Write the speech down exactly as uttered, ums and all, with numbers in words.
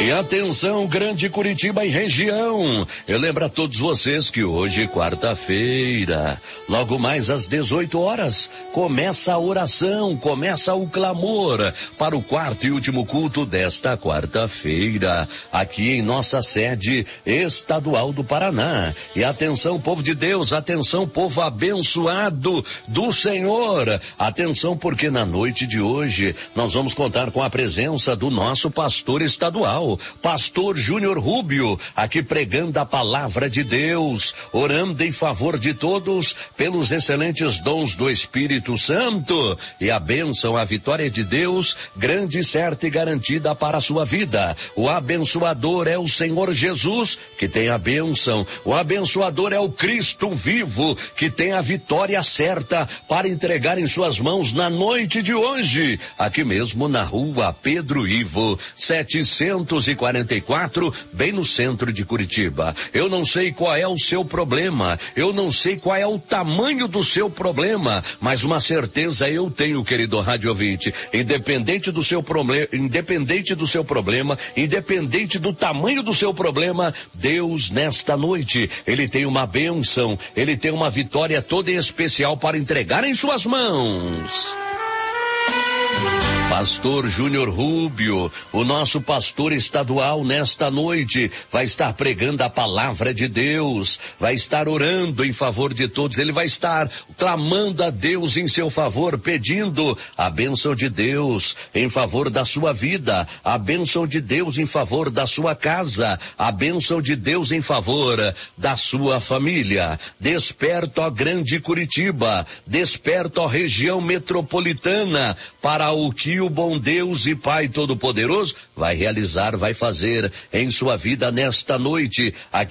E atenção, Grande Curitiba e região. Eu lembro a todos vocês que hoje, quarta-feira, logo mais às dezoito horas, começa a oração, começa o clamor para o quarto e último culto desta quarta-feira, aqui em nossa sede estadual do Paraná. E atenção, povo de Deus, atenção, povo abençoado do Senhor. Atenção, porque na noite de hoje nós vamos contar com a presença do nosso pastor estadual, Pastor Júnior Rubio, aqui pregando a palavra de Deus, orando em favor de todos pelos excelentes dons do Espírito Santo e a bênção, a vitória de Deus, grande, certa e garantida para a sua vida. O abençoador é o Senhor Jesus, que tem a bênção. O abençoador é o Cristo vivo, que tem a vitória certa para entregar em suas mãos na noite de hoje, aqui mesmo na rua Pedro Ivo, setecentos e quarenta e quatro, bem no centro de Curitiba. Eu não sei qual é o seu problema, eu não sei qual é o tamanho do seu problema, mas uma certeza eu tenho, querido rádio ouvinte, independente do seu problema, independente do seu problema, independente do tamanho do seu problema, Deus nesta noite, Ele tem uma bênção, Ele tem uma vitória toda especial para entregar em suas mãos. Pastor Júnior Rubio, o nosso pastor estadual nesta noite, vai estar pregando a palavra de Deus, vai estar orando em favor de todos, ele vai estar clamando a Deus em seu favor, pedindo a bênção de Deus em favor da sua vida, a bênção de Deus em favor da sua casa, a bênção de Deus em favor da sua família. Desperta, ó Grande Curitiba, desperta, ó região metropolitana, para o que o bom Deus e Pai Todo-Poderoso vai realizar, vai fazer em sua vida nesta noite. Aqui